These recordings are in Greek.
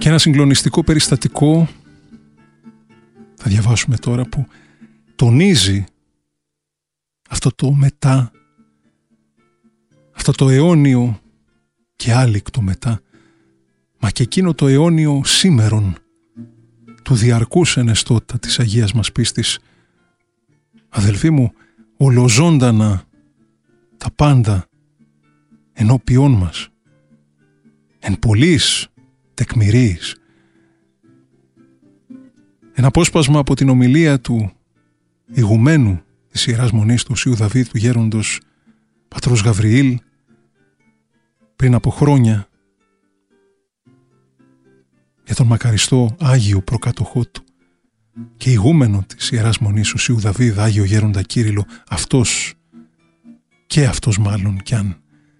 Υπάρχει ένα συγκλονιστικό περιστατικό, θα διαβάσουμε τώρα, που τονίζει αυτό το μετά, αυτό το αιώνιο και άλικτο μετά, μα και εκείνο το αιώνιο σήμερον του διαρκούς ενεστότητα της Αγίας μας πίστης. Αδελφοί μου, ολοζώντανα τα πάντα ενώπιόν μας, εν πολλής τεκμηρίης. Ένα απόσπασμα από την ομιλία του ηγουμένου της Ιεράς Μονής του Οσίου Δαβίδ, του γέροντος πατρός Γαβριήλ, πριν από χρόνια, για τον μακαριστό Άγιο προκατοχό του και ηγούμενο της Ιεράς Μονής Οσίου Δαβίδ, Άγιο Γέροντα Κύριλλο, αυτός μάλλον, κι αν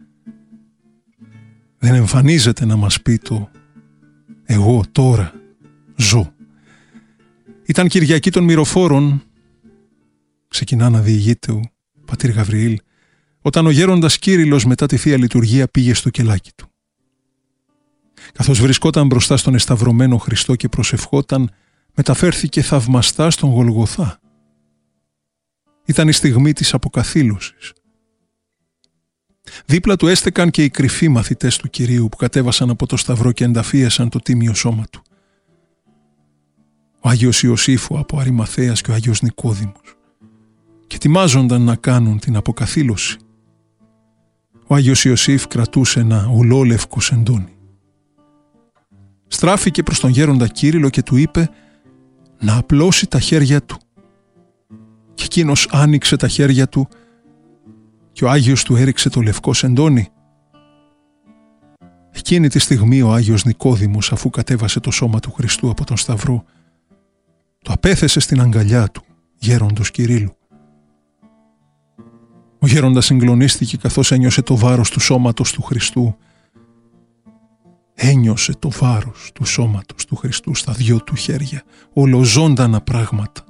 δεν εμφανίζεται να μας πει το «εγώ τώρα ζω». Ήταν Κυριακή των Μυροφόρων, ξεκινά να διηγείται ο πατήρ Γαβριήλ, όταν ο γέροντας Κύριλλος μετά τη Θεία Λειτουργία πήγε στο κελάκι του. Καθώς βρισκόταν μπροστά στον εσταυρωμένο Χριστό και προσευχόταν, μεταφέρθηκε θαυμαστά στον Γολγοθά. Ήταν η στιγμή της αποκαθήλωσης. Δίπλα του έστεκαν και οι κρυφοί μαθητές του Κυρίου που κατέβασαν από το σταυρό και ενταφίασαν το τίμιο σώμα του. Ο Άγιος Ιωσήφου από Αριμαθέας και ο Άγιος Νικόδημος, και ετοιμάζονταν να κάνουν την αποκαθήλωση. Ο Άγιος Ιωσήφ κρατούσε ένα ουλόλευκο σεντόνι. Στράφηκε προς τον γέροντα Κύριλλο και του είπε να απλώσει τα χέρια του. Και εκείνος άνοιξε τα χέρια του και ο Άγιος του έριξε το λευκό σεντόνι. Εκείνη τη στιγμή ο Άγιος Νικόδημος, αφού κατέβασε το σώμα του Χριστού από τον σταυρό, το απέθεσε στην αγκαλιά του γέροντος Κυρίλλου. Ο γέροντας συγκλονίστηκε καθώς ένιωσε το βάρος του σώματος του Χριστού. Ένιωσε το βάρος του σώματος του Χριστού στα δυο του χέρια, ολοζώντανα πράγματα.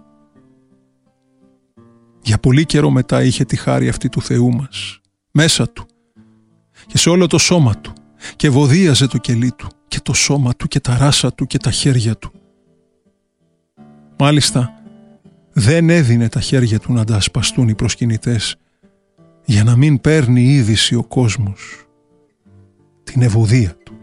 Για πολύ καιρό μετά είχε τη χάρη αυτή του Θεού μας, μέσα του και σε όλο το σώμα του, και βοδίαζε το κελί του και το σώμα του και τα ράσα του και τα χέρια του. Μάλιστα δεν έδινε τα χέρια του να τα ασπαστούν οι προσκυνητές, για να μην παίρνει είδηση ο κόσμος την ευωδία του.